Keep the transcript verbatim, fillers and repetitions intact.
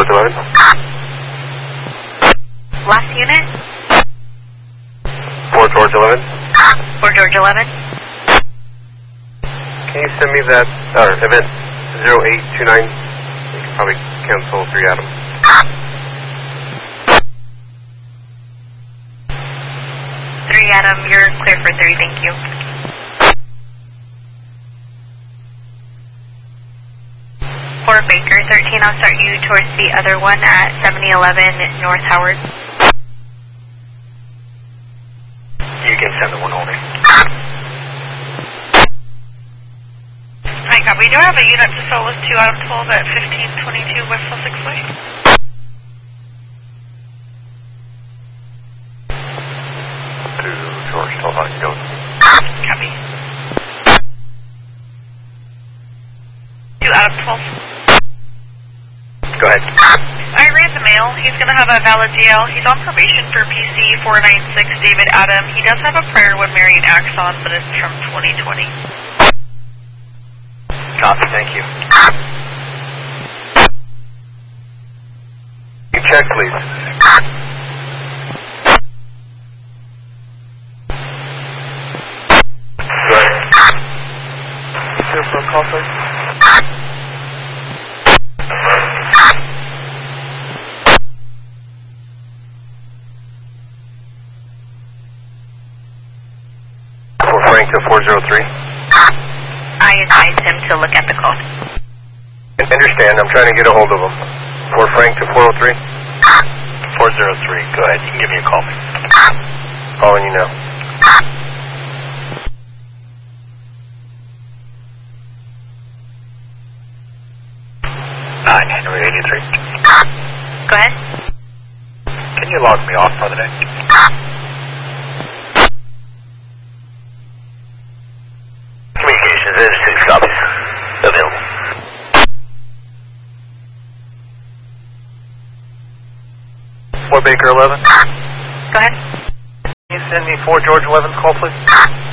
George eleven. Last unit? four George eleven. four George eleven. Can you send me that, or uh, event zero eight two nine? You can probably cancel three Adam. three Adam, you're clear for three, thank you. four Baker thirteen, I'll start you towards the other one at seventy eleven North Howard. You can send the one only. Hi, copy. We do have a unit to fill with two out of twelve at fifteen twenty-two West Sussex Way. To George twelve, how you going? Copy. two out of twelve. Go ahead. I ran the mail. He's going to have a valid D L. He's on probation for P C four nine six, David Adam. He does have a prior one married Axon, but it's from twenty twenty. Copy, thank you. You check, please. Go ahead. Is there a call, please? For Frank to four zero three. I advised him to look at the call. I understand, I'm trying to get a hold of him. For Frank to four oh three? four zero three, go ahead, you can give me a call. Calling you now. nine Henry eighty-three. Go ahead. Can you log me off for the day? Communications, there's six copies available. four Baker eleven. Go ahead. Can you send me four George eleven's call, please?